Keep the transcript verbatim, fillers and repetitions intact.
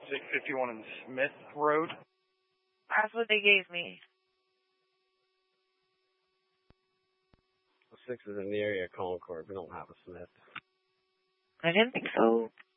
six fifty-one in Smith Road. That's what they gave me. The six is in the area of Concord. We don't have a Smith. I didn't think so.